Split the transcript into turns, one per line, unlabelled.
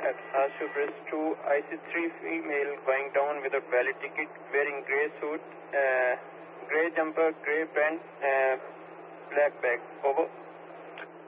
Ashubris 2, IC3 female going down with a valid ticket, wearing grey suit, grey jumper, grey pants, black bag. Over.